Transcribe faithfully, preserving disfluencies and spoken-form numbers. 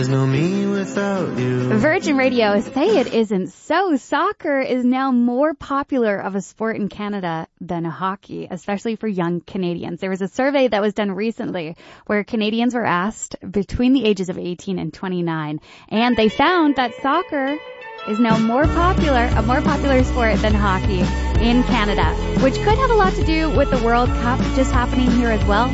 There's no me without you. Virgin Radio, say it isn't so. Soccer is now more popular of a sport in Canada than hockey, especially for young Canadians. There was a survey that was done recently where Canadians were asked between the ages of eighteen and twenty-nine, and they found that soccer is now more popular, a more popular sport than hockey in Canada, which could have a lot to do with the World Cup just happening here as well.